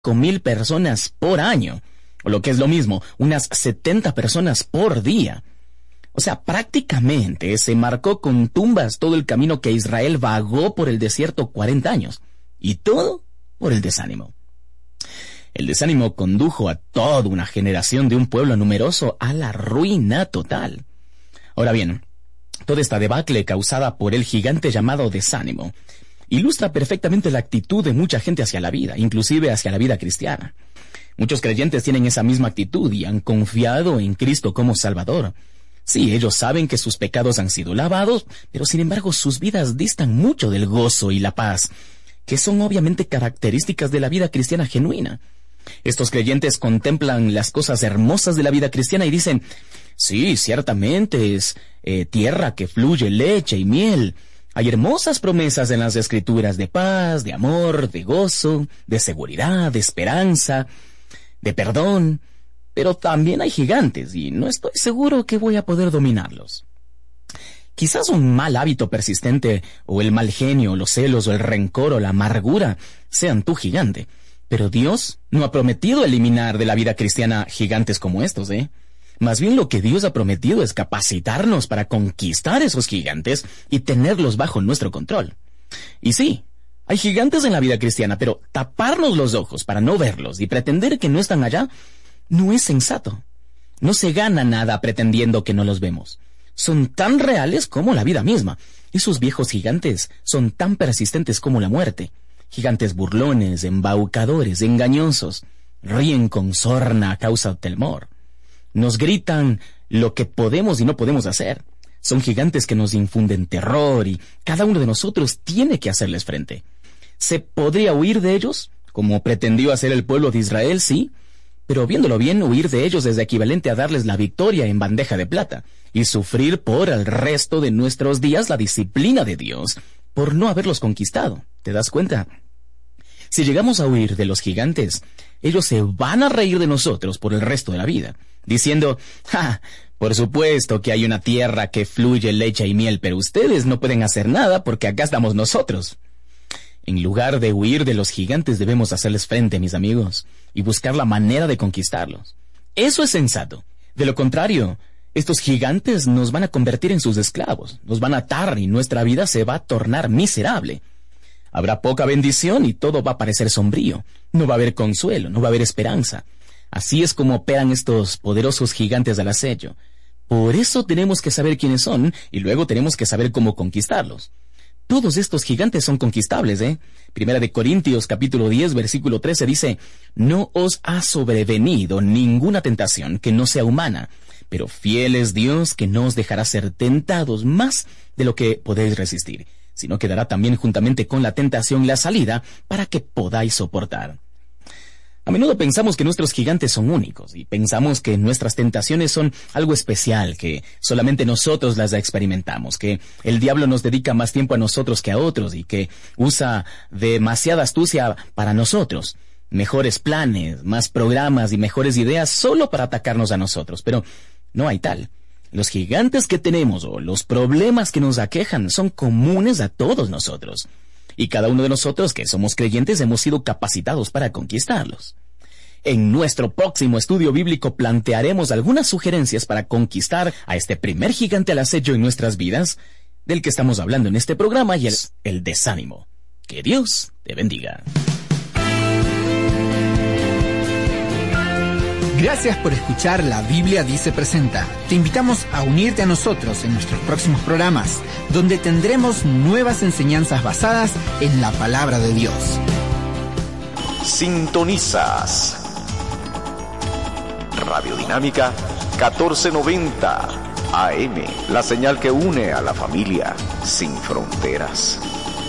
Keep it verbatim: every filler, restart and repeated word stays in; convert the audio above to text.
mil personas por año, o lo que es lo mismo, unas setenta personas por día. O sea, prácticamente se marcó con tumbas todo el camino que Israel vagó por el desierto cuarenta años, y todo por el desánimo. El desánimo condujo a toda una generación de un pueblo numeroso a la ruina total. Ahora bien, toda esta debacle causada por el gigante llamado desánimo ilustra perfectamente la actitud de mucha gente hacia la vida, inclusive hacia la vida cristiana. Muchos creyentes tienen esa misma actitud y han confiado en Cristo como Salvador. Sí, ellos saben que sus pecados han sido lavados, pero sin embargo sus vidas distan mucho del gozo y la paz, que son obviamente características de la vida cristiana genuina. Estos creyentes contemplan las cosas hermosas de la vida cristiana y dicen, sí, ciertamente es eh, tierra que fluye leche y miel. Hay hermosas promesas en las Escrituras de paz, de amor, de gozo, de seguridad, de esperanza, de perdón. Pero también hay gigantes y no estoy seguro que voy a poder dominarlos. Quizás un mal hábito persistente, o el mal genio, los celos, o el rencor, o la amargura sean tu gigante. Pero Dios no ha prometido eliminar de la vida cristiana gigantes como estos, ¿eh? Más bien lo que Dios ha prometido es capacitarnos para conquistar esos gigantes y tenerlos bajo nuestro control. Y sí, hay gigantes en la vida cristiana, pero taparnos los ojos para no verlos y pretender que no están allá no es sensato. No se gana nada pretendiendo que no los vemos. Son tan reales como la vida misma. Esos viejos gigantes son tan persistentes como la muerte. Gigantes burlones, embaucadores, engañosos, ríen con sorna a causa del temor. Nos gritan lo que podemos y no podemos hacer. Son gigantes que nos infunden terror y cada uno de nosotros tiene que hacerles frente. ¿Se podría huir de ellos? Como pretendió hacer el pueblo de Israel, sí. Pero viéndolo bien, huir de ellos es equivalente a darles la victoria en bandeja de plata y sufrir por el resto de nuestros días la disciplina de Dios por no haberlos conquistado. ¿Te das cuenta? Si llegamos a huir de los gigantes, ellos se van a reír de nosotros por el resto de la vida, diciendo, ¡ja! Por supuesto que hay una tierra que fluye leche y miel, pero ustedes no pueden hacer nada porque acá estamos nosotros. En lugar de huir de los gigantes, debemos hacerles frente, mis amigos, y buscar la manera de conquistarlos. Eso es sensato. De lo contrario, estos gigantes nos van a convertir en sus esclavos, nos van a atar y nuestra vida se va a tornar miserable. Habrá poca bendición y todo va a parecer sombrío. No va a haber consuelo, no va a haber esperanza. Así es como operan estos poderosos gigantes al acecho. Por eso tenemos que saber quiénes son y luego tenemos que saber cómo conquistarlos. Todos estos gigantes son conquistables, ¿eh? Primera de Corintios, capítulo diez, versículo trece dice, «No os ha sobrevenido ninguna tentación que no sea humana, pero fiel es Dios que no os dejará ser tentados más de lo que podéis resistir, sino que dará también juntamente con la tentación la salida para que podáis soportar». A menudo pensamos que nuestros gigantes son únicos y pensamos que nuestras tentaciones son algo especial, que solamente nosotros las experimentamos, que el diablo nos dedica más tiempo a nosotros que a otros y que usa demasiada astucia para nosotros, mejores planes, más programas y mejores ideas solo para atacarnos a nosotros. Pero no hay tal. Los gigantes que tenemos o los problemas que nos aquejan son comunes a todos nosotros. Y cada uno de nosotros que somos creyentes hemos sido capacitados para conquistarlos. En nuestro próximo estudio bíblico plantearemos algunas sugerencias para conquistar a este primer gigante al acecho en nuestras vidas, del que estamos hablando en este programa, y es el desánimo. Que Dios te bendiga. Gracias por escuchar La Biblia Dice Presenta. Te invitamos a unirte a nosotros en nuestros próximos programas, donde tendremos nuevas enseñanzas basadas en la palabra de Dios. Sintonizas Radio Dinámica catorce noventa A M, la señal que une a la familia sin fronteras.